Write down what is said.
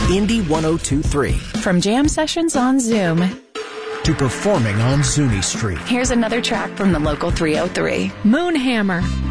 Indy 102.3. From jam sessions on Zoom to performing on Zuni Street. Here's another track from the local 303. Moonhammer.